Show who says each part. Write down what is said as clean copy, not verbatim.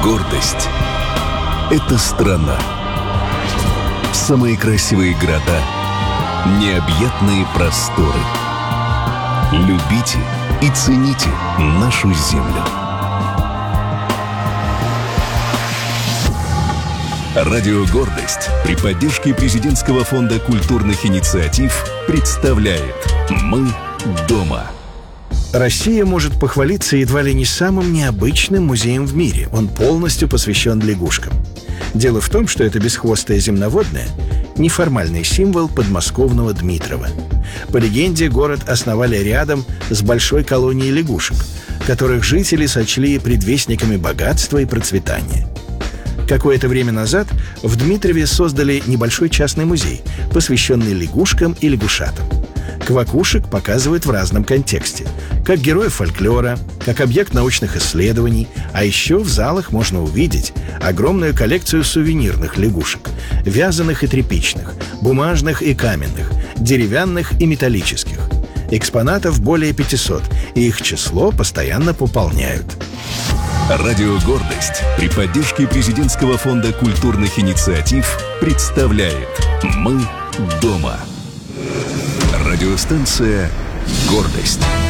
Speaker 1: Гордость — это страна. Самые красивые города, необъятные просторы. Любите и цените нашу землю. Радио «Гордость» при поддержке Президентского фонда культурных инициатив представляет «Мы дома».
Speaker 2: Россия может похвалиться едва ли не самым необычным музеем в мире. Он полностью посвящен лягушкам. Дело в том, что это бесхвостое земноводное — неформальный символ подмосковного Дмитрова. По легенде, город основали рядом с большой колонией лягушек, которых жители сочли предвестниками богатства и процветания. Какое-то время назад в Дмитрове создали небольшой частный музей, посвященный лягушкам и лягушатам. Квакушек показывают в разном контексте: как героев фольклора, как объект научных исследований, а еще в залах можно увидеть огромную коллекцию сувенирных лягушек: вязаных и тряпичных, бумажных и каменных, деревянных и металлических. Экспонатов более 500, и их число постоянно пополняют.
Speaker 1: Радио «Гордость» при поддержке Президентского фонда культурных инициатив представляет «Мы дома». Радиостанция «Гордость».